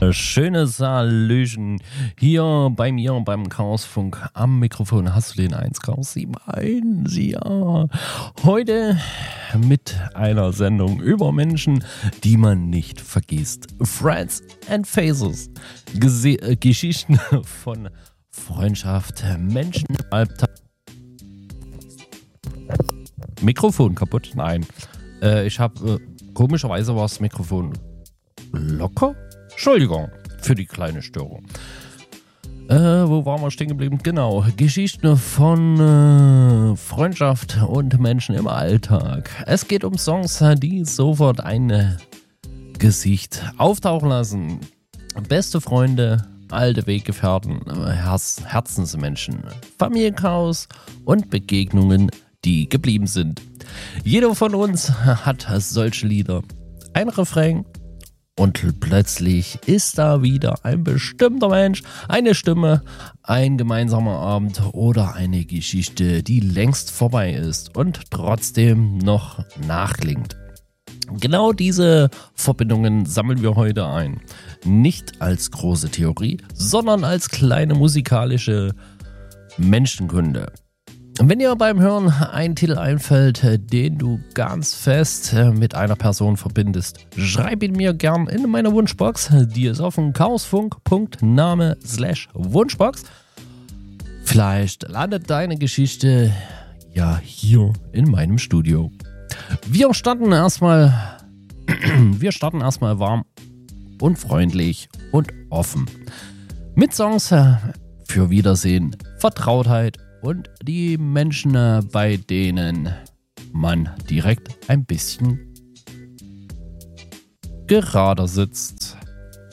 Schönes Hallöchen hier bei mir beim Chaosfunk am Mikrofon. Hast du den 1 Chaos 7.1? Ja. Heute mit einer Sendung über Menschen, die man nicht vergisst. Friends and Faces. Geschichten von Freundschaft, Menschen im Alltag. Mikrofon kaputt? Nein. Ich habe komischerweise war das Mikrofon locker. Entschuldigung für die kleine Störung. Wo waren wir stehen geblieben? Genau, Geschichten von Freundschaft und Menschen im Alltag. Es geht um Songs, die sofort ein Gesicht auftauchen lassen. Beste Freunde, alte Weggefährten, Herzensmenschen, Familienchaos und Begegnungen, die geblieben sind. Jeder von uns hat solche Lieder. Ein Refrain. Und plötzlich ist da wieder ein bestimmter Mensch, eine Stimme, ein gemeinsamer Abend oder eine Geschichte, die längst vorbei ist und trotzdem noch nachklingt. Genau diese Verbindungen sammeln wir heute ein. Nicht als große Theorie, sondern als kleine musikalische Menschenkunde. Wenn dir beim Hören ein Titel einfällt, den du ganz fest mit einer Person verbindest, schreib ihn mir gern in meine Wunschbox. Die ist auf dem chaosfunk.name/Wunschbox. Vielleicht landet deine Geschichte ja hier in meinem Studio. Wir starten erstmal warm und freundlich und offen. Mit Songs für Wiedersehen, Vertrautheit und die Menschen, bei denen man direkt ein bisschen gerader sitzt.